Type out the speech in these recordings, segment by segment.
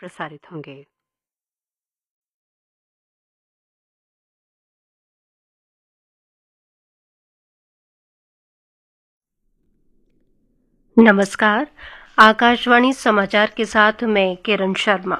प्रसारित होंगे। नमस्कार, आकाशवाणी समाचार के साथ मैं किरण शर्मा।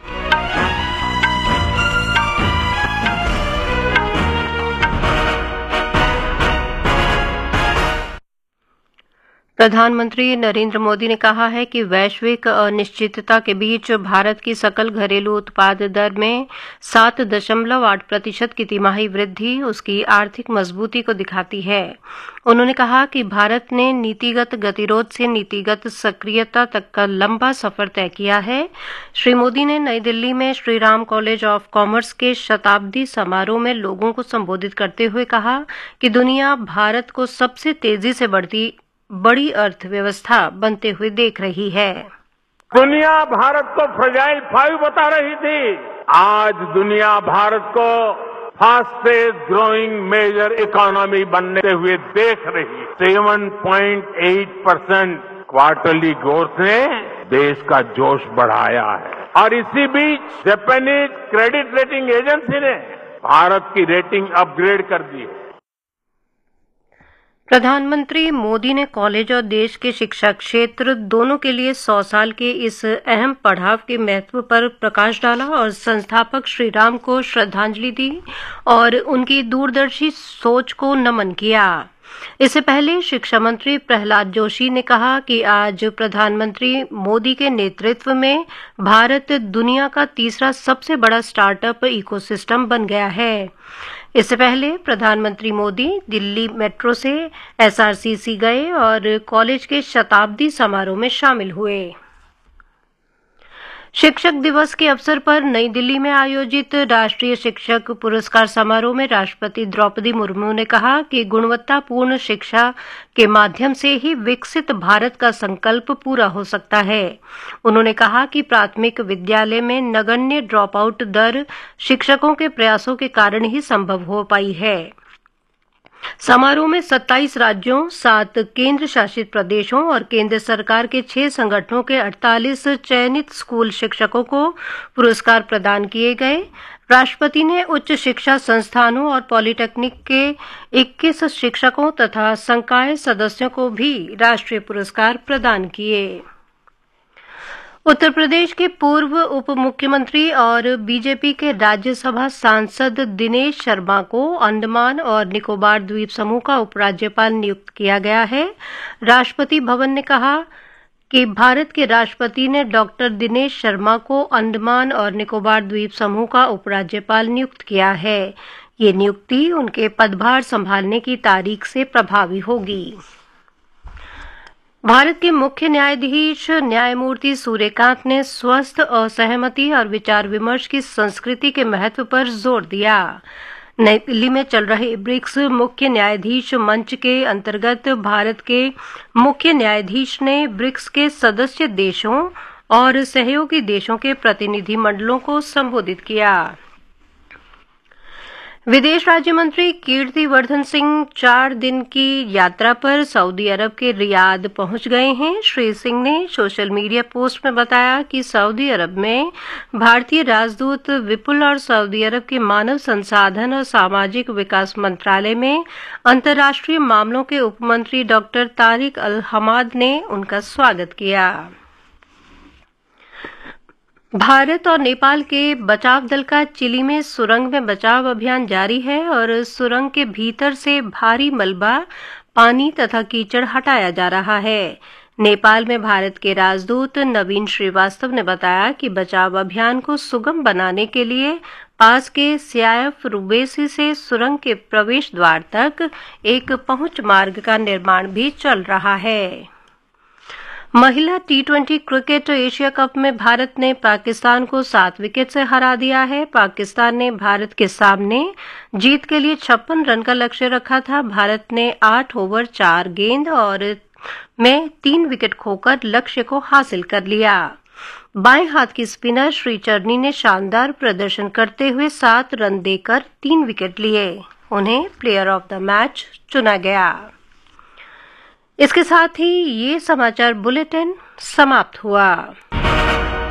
प्रधानमंत्री नरेंद्र मोदी ने कहा है कि वैश्विक अनिश्चितता के बीच भारत की सकल घरेलू उत्पाद दर में 7.8% की तिमाही वृद्धि उसकी आर्थिक मजबूती को दिखाती है। उन्होंने कहा कि भारत ने नीतिगत गतिरोध से नीतिगत सक्रियता तक का लंबा सफर तय किया है। श्री मोदी ने नई दिल्ली में श्रीराम कॉलेज ऑफ कॉमर्स के शताब्दी समारोह में लोगों को संबोधित करते हुए कहा कि दुनिया भारत को सबसे तेजी से बड़ी अर्थव्यवस्था बनते हुए देख रही है। दुनिया भारत को फ्रेजाइल 5 बता रही थी, आज दुनिया भारत को फास्टेस्ट ग्रोइंग मेजर इकोनॉमी बनते हुए देख रही। 7.8% क्वार्टरली ग्रोथ ने देश का जोश बढ़ाया है और इसी बीच जापानीज क्रेडिट रेटिंग एजेंसी ने भारत की रेटिंग अपग्रेड कर दी है। प्रधानमंत्री मोदी ने कॉलेज और देश के शिक्षा क्षेत्र दोनों के लिए 100 साल के इस अहम पड़ाव के महत्व पर प्रकाश डाला और संस्थापक श्रीराम को श्रद्धांजलि दी और उनकी दूरदर्शी सोच को नमन किया। इससे पहले शिक्षा मंत्री प्रहलाद जोशी ने कहा कि आज प्रधानमंत्री मोदी के नेतृत्व में भारत दुनिया का तीसरा सबसे बड़ा स्टार्टअप इकोसिस्टम बन गया है। इससे पहले प्रधानमंत्री मोदी दिल्ली मेट्रो से एसआरसीसी गए और कॉलेज के शताब्दी समारोह में शामिल हुए। शिक्षक दिवस के अवसर पर नई दिल्ली में आयोजित राष्ट्रीय शिक्षक पुरस्कार समारोह में राष्ट्रपति द्रौपदी मुर्मू ने कहा कि गुणवत्तापूर्ण शिक्षा के माध्यम से ही विकसित भारत का संकल्प पूरा हो सकता है। उन्होंने कहा कि प्राथमिक विद्यालय में नगण्य ड्रॉप आउट दर शिक्षकों के प्रयासों के कारण ही संभव हो पाई है। समारोह में 27 राज्यों, 7 केंद्र शासित प्रदेशों और केंद्र सरकार के 6 संगठनों के 48 चयनित स्कूल शिक्षकों को पुरस्कार प्रदान किए गए। राष्ट्रपति ने उच्च शिक्षा संस्थानों और पॉलिटेक्निक के 21 शिक्षकों तथा संकाय सदस्यों को भी राष्ट्रीय पुरस्कार प्रदान किए। उत्तर प्रदेश के पूर्व उप मुख्यमंत्री और बीजेपी के राज्यसभा सांसद दिनेश शर्मा को अंडमान और निकोबार द्वीप समूह का उपराज्यपाल नियुक्त किया गया है। राष्ट्रपति भवन ने कहा कि भारत के राष्ट्रपति ने डॉक्टर दिनेश शर्मा को अंडमान और निकोबार द्वीप समूह का उपराज्यपाल नियुक्त किया है। ये नियुक्ति उनके पदभार संभालने की तारीख से प्रभावी होगी। भारत के मुख्य न्यायाधीश न्यायमूर्ति सूर्यकांत ने स्वस्थ असहमति और विचार विमर्श की संस्कृति के महत्व पर जोर दिया। नई दिल्ली में चल रहे ब्रिक्स मुख्य न्यायाधीश मंच के अंतर्गत भारत के मुख्य न्यायाधीश ने ब्रिक्स के सदस्य देशों और सहयोगी देशों के प्रतिनिधि मंडलों को संबोधित किया। विदेश राज्य मंत्री कीर्तिवर्धन सिंह 4 दिन की यात्रा पर सऊदी अरब के रियाद पहुंच गए हैं। श्री सिंह ने सोशल मीडिया पोस्ट में बताया कि सऊदी अरब में भारतीय राजदूत विपुल और सऊदी अरब के मानव संसाधन और सामाजिक विकास मंत्रालय में अंतर्राष्ट्रीय मामलों के उपमंत्री डॉक्टर तारिक अल हमाद ने उनका स्वागत किया। भारत और नेपाल के बचाव दल का चिली में सुरंग में बचाव अभियान जारी है और सुरंग के भीतर से भारी मलबा, पानी तथा कीचड़ हटाया जा रहा है। नेपाल में भारत के राजदूत नवीन श्रीवास्तव ने बताया कि बचाव अभियान को सुगम बनाने के लिए पास के स्याफ रुबेसी से सुरंग के प्रवेश द्वार तक एक पहुंच मार्ग का निर्माण भी चल रहा है। महिला T20 क्रिकेट एशिया कप में भारत ने पाकिस्तान को 7 विकेट से हरा दिया है। पाकिस्तान ने भारत के सामने जीत के लिए 56 रन का लक्ष्य रखा था। भारत ने 8 ओवर 4 गेंद और में 3 विकेट खोकर लक्ष्य को हासिल कर लिया। बाएं हाथ की स्पिनर श्रीचरणी ने शानदार प्रदर्शन करते हुए 7 रन देकर 3 विकेट लिए। उन्हें प्लेयर ऑफ द मैच चुना गया। इसके साथ ही ये समाचार बुलेटिन समाप्त हुआ।